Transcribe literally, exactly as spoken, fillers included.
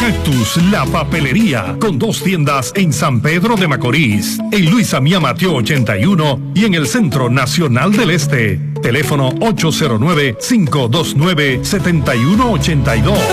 Cactus, la papelería, con dos tiendas en San Pedro de Macorís, en Luis Amía Mateo ochenta y uno y en el Centro Nacional del Este. Teléfono ocho cero nueve, cinco dos nueve, siete uno ocho dos.